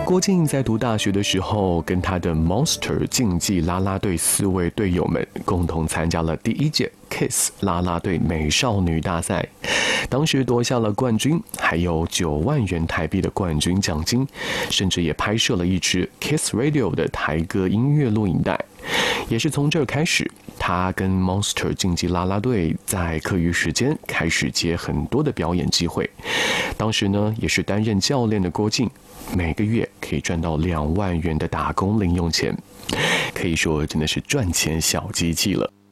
郭靖在读大学的时候，跟他的 Monster 竞技啦啦队4位队友们共同参加了第1届 Kiss 啦啦队美少女大赛，当时夺下了冠军，还有9万元台币的冠军奖金，甚至也拍摄了一支 Kiss Radio 的台歌音乐录影带。也是从这儿开始，他跟 Monster 竞技啦啦队在课余时间开始接很多的表演机会。当时呢，也是担任教练的郭靖，每个月可以赚到2万元的打工零用钱，可以说真的是赚钱小机器了。